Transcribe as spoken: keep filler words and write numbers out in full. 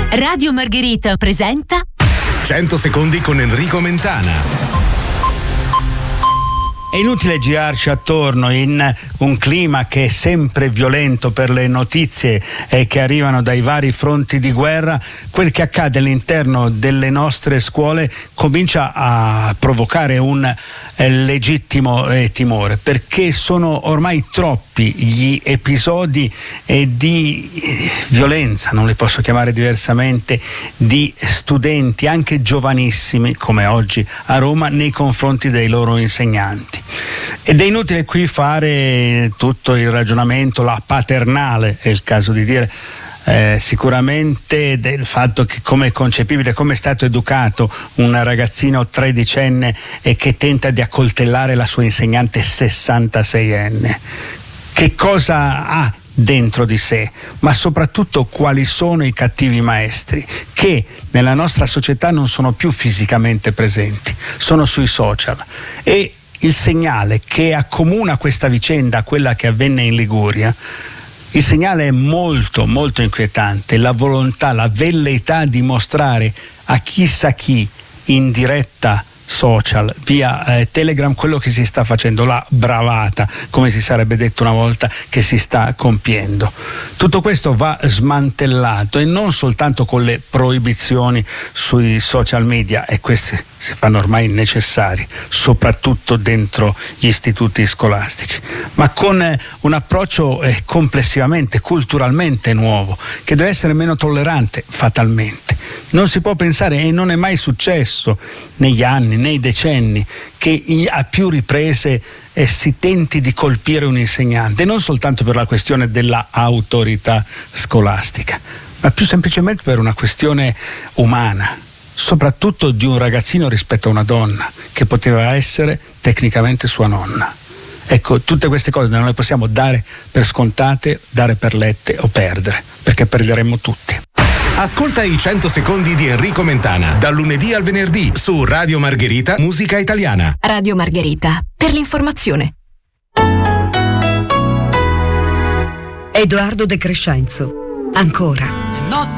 Radio Margherita presenta cento secondi con Enrico Mentana. È inutile girarci attorno in un clima che è sempre violento per le notizie eh, che arrivano dai vari fronti di guerra. Quel che accade all'interno delle nostre scuole comincia a provocare un eh, legittimo eh, timore, perché sono ormai troppi gli episodi eh, di eh, violenza, non li posso chiamare diversamente, di studenti anche giovanissimi come oggi a Roma nei confronti dei loro insegnanti. Ed è inutile qui fare tutto il ragionamento, la paternale è il caso di dire, eh, sicuramente del fatto che come è concepibile, come è stato educato un ragazzino tredicenne e che tenta di accoltellare la sua insegnante sessantaseienne. Che cosa ha dentro di sé, ma soprattutto quali sono i cattivi maestri che nella nostra società non sono più fisicamente presenti, sono sui social. E il segnale che accomuna questa vicenda a quella che avvenne in Liguria, il segnale è molto molto inquietante, la volontà, la velleità di mostrare a chissà chi in diretta social, via eh, Telegram, quello che si sta facendo, la bravata, come si sarebbe detto una volta, che si sta compiendo. Tutto questo va smantellato e non soltanto con le proibizioni sui social media, e questi si fanno ormai necessari, soprattutto dentro gli istituti scolastici, ma con eh, un approccio eh, complessivamente, culturalmente nuovo, che deve essere meno tollerante fatalmente. Non si può pensare, e non è mai successo negli anni, nei decenni, che a più riprese eh, si tenti di colpire un insegnante, non soltanto per la questione della autorità scolastica, ma più semplicemente per una questione umana, soprattutto di un ragazzino rispetto a una donna che poteva essere tecnicamente sua nonna. Ecco, tutte queste cose non le possiamo dare per scontate, dare per lette o perdere, perché perderemmo tutti. Ascolta i cento secondi di Enrico Mentana, dal lunedì al venerdì su Radio Margherita, musica italiana. Radio Margherita, per l'informazione. Edoardo De Crescenzo, ancora. Notte